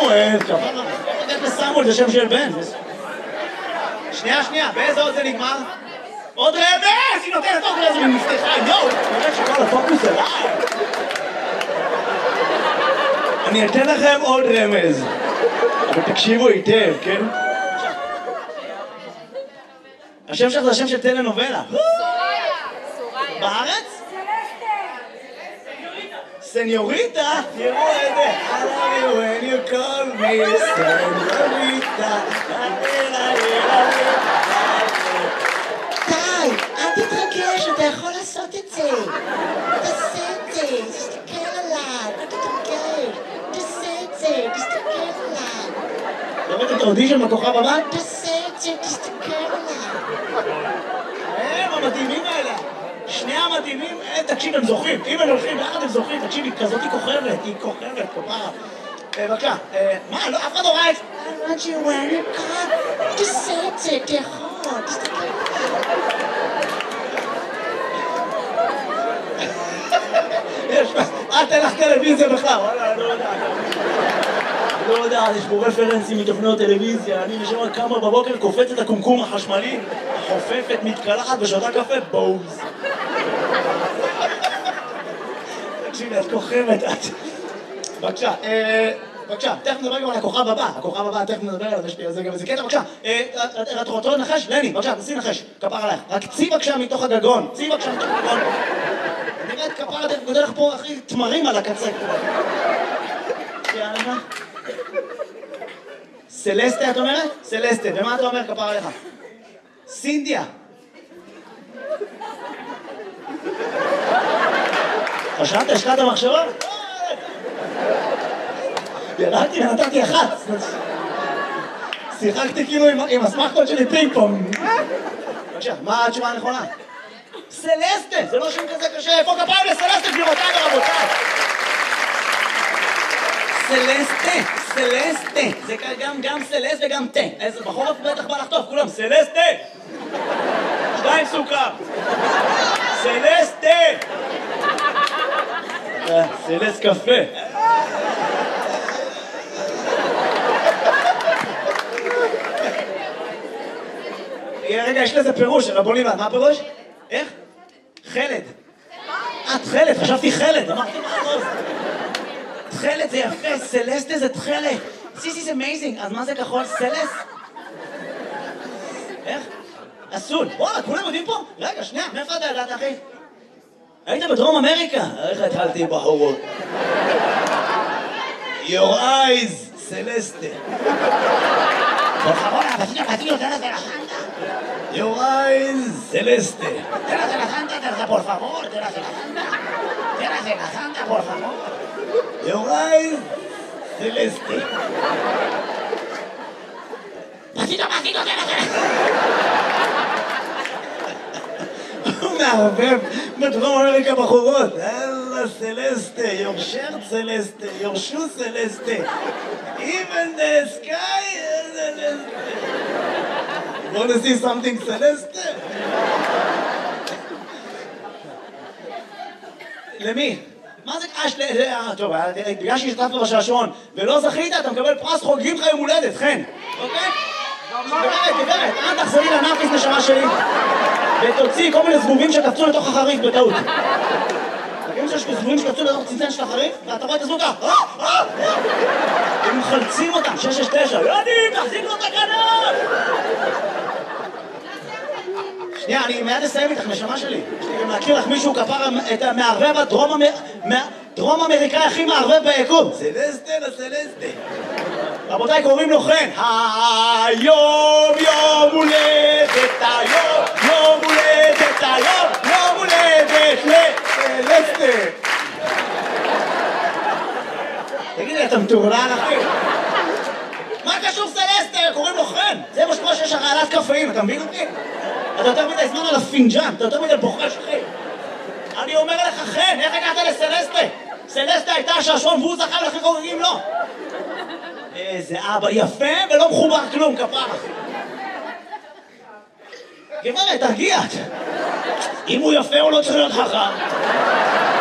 סמואל, כפרה. איך לסמואל זה שם של בן. שנייה, באיזה עוד זה נגמר? עוד רמז! היא נותנת עוד רמז ומפתחה, יואו! נראה שכל הפוקוס אליי. אני אתן לכם עוד רמז. אבל תקשיבו היטב, כן? השם שלך זה השם של טלנובלה. סוריה. בארץ? סניוריטה? תראו את זה. I love you when you call me סניוריטה. די, אל תתרגש, אתה יכול לעשות את זה. תעשה את זה, תסתכל עליו, אל תתרגש. תעשה את זה, תסתכל עליו. לראות את האודישן בכוכב הבא? תעשה את זה, תסתכל עליו. הם המדהימים האלה. שני המדהימים, תקשיב, הם זוכים. אם הם הולכים ביחד הם זוכים, תקשיב, היא כזאת היא כוכבת, כפרה. בבקשה, מה, לא, אף אחד לא ראה את זה. I want you when you come. תעשה את זה, אתה יכול, תסתכל עליו. את אין לך טלוויזיה בכלל, וואלה, לא יודע, יש פה רפרנסים מתוכניות טלוויזיה, אני נשמע כמה בבוקר קופץ את הקומקום החשמלי, חופפת, מתקלחת ושותה קפה, בוז. תקשיבי, את כוכבת, את... בבקשה, תכף נדבר גם על הכוכב הבא, תכף נדבר עליו, יש לי על זה גם איזה קטע, בבקשה, את רוצה לנחש? לני, בבקשה, תנסי לנחש, כפר עלייך, רק צי בבקשה מתוך הגגון, נראית כפרה דרך גודל לך פה, אחי, תמרים על הקצה. יאללה. סלסטה, את אומרת? סלסטה, ומה אתה אומר כפרה עליך? סינדיה. חשבת, השקעת מחשבה? ירדתי ונתתי אחת. שיחקתי כאילו עם הסמכות שלי פינג פונג. בבקשה, מה התשובה הנכונה? סלסטה, זה לא שם כזה קשה, איפה כפיים לסלסטה גבירותיי ורבותיי? סלסטה, זה גם סלסט וגם תה, איזה בחורף בטח בא לחטוף, כולם, סלסטה! 2 סוכר! סלסטה! סלסט קפה! רגע, יש לזה פירוש, רבו ליבן, מה הפירוש? איך? חלד. את חלד, חשבתי חלד, אמרתי מה הרוז? תחלת זה יפה, סלסטה זה תחלת. This is amazing, אז מה זה כחול? סלס? איך? אסול. וואלה, כולם יודעים פה? רגע, שנייה, מאיפה אתה ידעת, אחי? היית בדרום אמריקה? איך התחלתי בחורות? Your eyes, סלסטה. Por favor, vecino, te la Santa. Your eyes, Celeste. Te la Santa, por favor, te la Santa. Te la Santa, por favor. Your eyes, Celeste. Pasito, te la הוא מערבב בדרום אמריקה בחורות. אללה סלסטה, your shirt סלסטה, your shoe סלסטה. Even the sky is Celeste. You want to see something Celeste? למי? מה זה קש? טוב, בגלל שהשתתפת בשעשועון ולא זכית, אתה מקבל פרס חוגגים לך יום הולדת, חן. אוקיי? גברת, אל תחזרי לנאפיס נשמה שלי ותוציא כל מיני זבובים שקפצו לתוך החריף בטעות. תגידו שיש זבובים שקפצו לתוך צנצן של החריף ואתה רואה את הזבוב ככה הם מחלצים אותם, 669 יודעים, תחזיק לו את הכנף! שנייה, אני מיד אסיים איתך נשמה שלי. יש לי גם להכיר לך מישהו כפר את המערבב הדרום אמריקאי הכי מערבב ביקום. סלסטה לסלסטה. רבותיי, קוראים לו חן. היום יום הולדת, יום הולדת לסלסטה. תגידי, אתה מטורלל אחי? מה קשור סלסטה? קוראים לו חן. זה מה שקורה שיש הרעלת קפאים, אתה מבין אותי? אתה יותר מדי זמן על הפינג'אן, אתה יותר מדי בוחש אחי. אני אומר לך חן, איך הגעת לסלסטה? סלסטה הייתה השעשועון והוא זכה ולכן חוגגים לו. איזה אבא יפה ולא מחובר כלום, כפרה. גברת, תרגיע. אם הוא יפה הוא לא צריך להיות חכם.